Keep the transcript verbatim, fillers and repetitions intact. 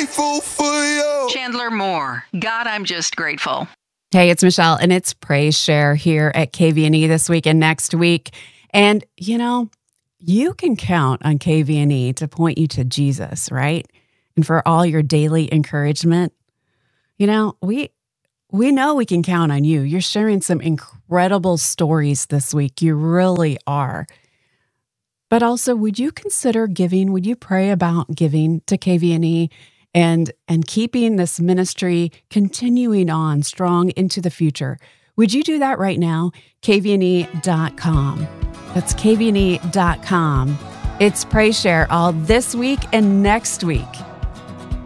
grateful for you. Chandler Moore. God, I'm just grateful. Hey, it's Michelle, and it's Praise Share here at K V N E this week and next week. And, you know, you can count on K V N E to point you to Jesus, right? And for all your daily encouragement. You know, we we know we can count on you. You're sharing some incredible stories this week. You really are. But also, would you consider giving? Would you pray about giving to K V N E? And, and keeping this ministry continuing on strong into the future? Would you do that right now? K V N E dot com. That's K V N E dot com. It's Praise Share all this week and next week.